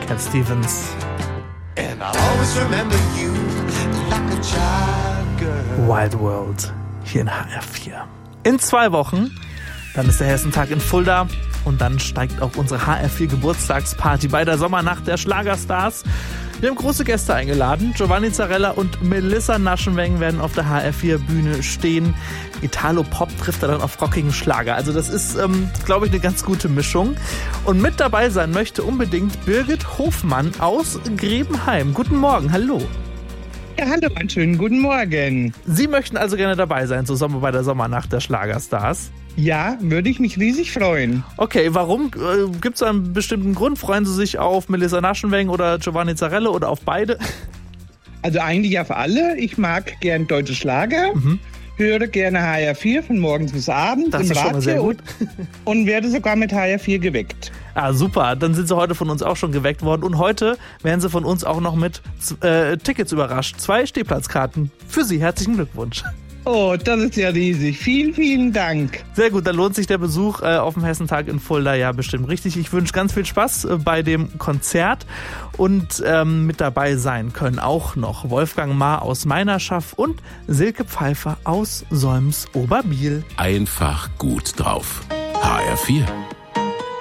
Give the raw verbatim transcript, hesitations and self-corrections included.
Cat Stevens. And I'll always remember you like a child girl. Wild World hier in H R vier. In zwei Wochen, dann ist der Hessentag in Fulda und dann steigt auch unsere H R vier Geburtstagsparty bei der Sommernacht der Schlagerstars. Wir haben große Gäste eingeladen. Giovanni Zarella und Melissa Naschenweng werden auf der H R vier Bühne stehen. Italo-Pop trifft er dann auf rockigen Schlager. Also das ist, ähm, glaube ich, eine ganz gute Mischung. Und mit dabei sein möchte unbedingt Birgit Hofmann aus Grebenheim. Guten Morgen, hallo. Ja, hallo, einen schönen guten Morgen. Sie möchten also gerne dabei sein, zur Sommer bei der Sommernacht der Schlagerstars? Ja, würde ich mich riesig freuen. Okay, warum? Äh, Gibt es einen bestimmten Grund? Freuen Sie sich auf Melissa Naschenweng oder Giovanni Zarella oder auf beide? Also eigentlich auf alle. Ich mag gern deutsche Schlager, mhm. höre gerne H R vier von morgens bis abends das im ist schon mal sehr gut. und werde sogar mit H R vier geweckt. Ah, super. Dann sind Sie heute von uns auch schon geweckt worden. Und heute werden Sie von uns auch noch mit äh, Tickets überrascht. Zwei Stehplatzkarten für Sie. Herzlichen Glückwunsch. Oh, das ist ja riesig. Vielen, vielen Dank. Sehr gut, dann lohnt sich der Besuch äh, auf dem Hessentag in Fulda ja bestimmt richtig. Ich wünsche ganz viel Spaß äh, bei dem Konzert und ähm, mit dabei sein können auch noch Wolfgang Maar aus Meinerschaft und Silke Pfeiffer aus Solms-Oberbiel. Einfach gut drauf. H R vier.